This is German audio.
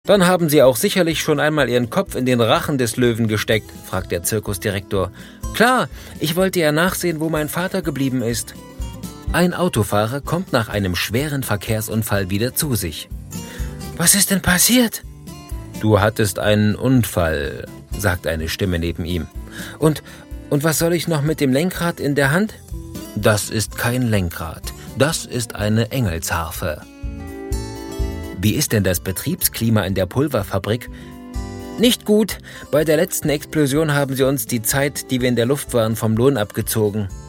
Dann haben Sie auch sicherlich schon einmal Ihren Kopf in den Rachen des Löwen gesteckt, fragt der Zirkusdirektor. Klar, ich wollte ja nachsehen, wo mein Vater geblieben ist. Ein Autofahrer kommt nach einem schweren Verkehrsunfall wieder zu sich. Was ist denn passiert? Du hattest einen Unfall, sagt eine Stimme neben ihm. Und was soll ich noch mit dem Lenkrad in der Hand? Das ist kein Lenkrad, das ist eine Engelsharfe. Wie ist denn das Betriebsklima in der Pulverfabrik? Nicht gut. Bei der letzten Explosion haben sie uns die Zeit, die wir in der Luft waren, vom Lohn abgezogen.